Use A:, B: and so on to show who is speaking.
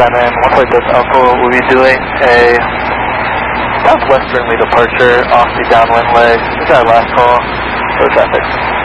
A: 7, one flight this Alpha will be doing a southwesterly departure off the downwind leg. This is our last call for traffic.